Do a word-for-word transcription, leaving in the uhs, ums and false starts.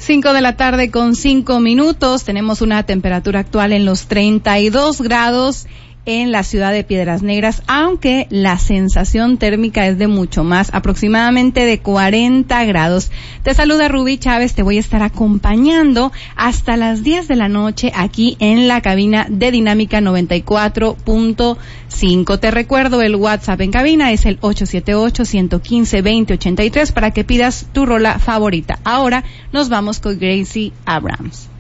Cinco de la tarde con cinco minutos. Tenemos una temperatura actual en los treinta y dos grados en la ciudad de Piedras Negras, aunque la sensación térmica es de mucho más, aproximadamente de cuarenta grados. Te saluda Rubí Chávez, te voy a estar acompañando hasta las diez de la noche aquí en la cabina de Dinámica noventa y cuatro punto cinco. Te recuerdo, el WhatsApp en cabina es el ocho siete ocho, uno uno cinco, dos cero ocho tres para que pidas tu rola favorita. Ahora nos vamos con Gracie Abrams.